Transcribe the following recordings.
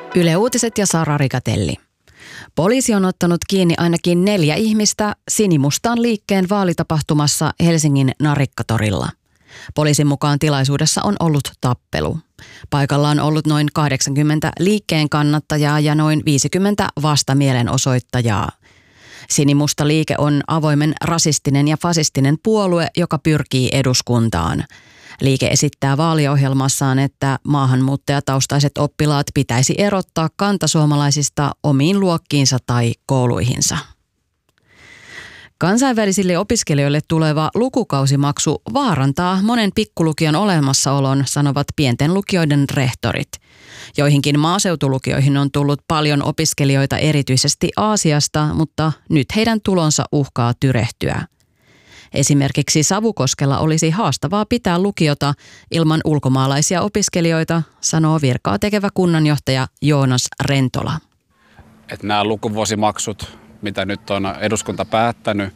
Yle Uutiset ja Sara Rikatelli. Poliisi on ottanut kiinni ainakin 4 ihmistä sinimustan liikkeen vaalitapahtumassa Helsingin Narikkatorilla. Poliisin mukaan tilaisuudessa on ollut tappelu. Paikalla on ollut noin 80 liikkeen kannattajaa ja noin 50 vastamielenosoittajaa. Sinimusta liike on avoimen rasistinen ja fasistinen puolue, joka pyrkii eduskuntaan. Liike esittää vaaliohjelmassaan, että maahanmuuttajataustaiset oppilaat pitäisi erottaa kantasuomalaisista omiin luokkiinsa tai kouluihinsa. Kansainvälisille opiskelijoille tuleva lukukausimaksu vaarantaa monen pikkulukion olemassaolon, sanovat pienten lukioiden rehtorit. Joihinkin maaseutulukioihin on tullut paljon opiskelijoita erityisesti Aasiasta, mutta nyt heidän tulonsa uhkaa tyrehtyä. Esimerkiksi Savukoskella olisi haastavaa pitää lukiota ilman ulkomaalaisia opiskelijoita, sanoo virkaa tekevä kunnanjohtaja Joonas Rentola. Että nämä lukuvuosimaksut, mitä nyt on eduskunta päättänyt,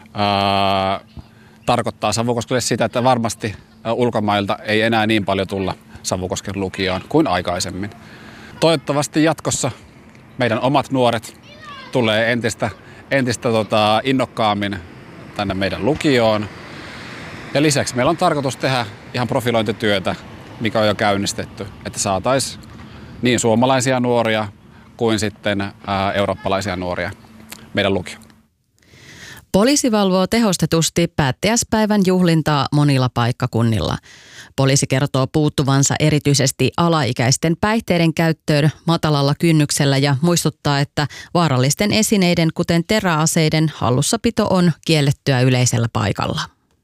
tarkoittaa Savukoskelle sitä, että varmasti ulkomailta ei enää niin paljon tulla Savukosken lukioon kuin aikaisemmin. Toivottavasti jatkossa meidän omat nuoret tulee entistä innokkaammin tänne meidän lukioon. Ja lisäksi meillä on tarkoitus tehdä ihan profilointityötä, mikä on jo käynnistetty, että saataisiin niin suomalaisia nuoria kuin sitten eurooppalaisia nuoria meidän lukioon. Poliisi valvoo tehostetusti päättäjäispäivän juhlintaa monilla paikkakunnilla. Poliisi kertoo puuttuvansa erityisesti alaikäisten päihteiden käyttöön matalalla kynnyksellä ja muistuttaa, että vaarallisten esineiden, kuten teräaseiden, hallussapito on kiellettyä yleisellä paikalla.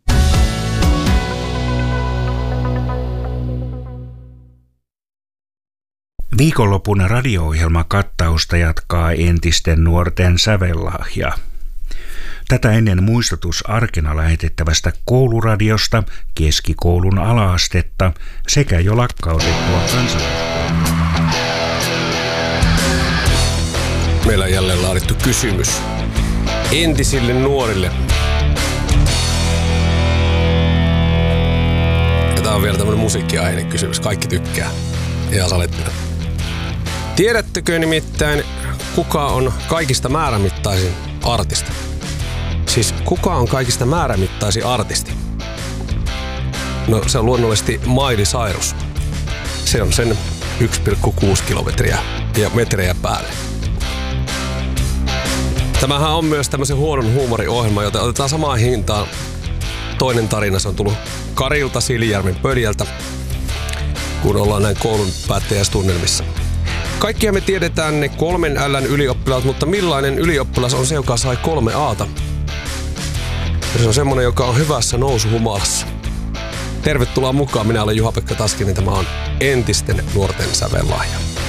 Viikonlopun radio-ohjelma kattausta jatkaa entisten nuorten sävellahja. Tätä ennen muistutus arkena lähetettävästä kouluradiosta, keskikoulun ala-astetta sekä jo lakkautettua kansalaiskoulua. Meillä on jälleen laadittu kysymys entisille nuorille. Ja tää on vielä tämmönen musiikkiaiheinen kysymys. Kaikki tykkää. Ihan salettina. Tiedättekö nimittäin, kuka on kaikista määrämittaisin artisti? Siis kuka on kaikista määrämittaisin artisti? No se on luonnollisesti Miley Cyrus. Se on sen 1,6 kilometriä ja metrejä päälle. Tämähän on myös tämmöisen huonon huumoriohjelma, joten otetaan samaan hintaan. Toinen tarina, se on tullut Karilta Siilijärven Pöljältä, kun ollaan näin koulun päättäjäistunnelmissa. Kaikkia me tiedetään ne 3 L:n ylioppilaat, mutta millainen ylioppilas on se, joka sai 3 A:ta? Se on semmonen, joka on hyvässä nousuhumalassa. Tervetuloa mukaan, minä olen Juha-Pekka Taskinen, tämä on entisten nuorten sävellahja.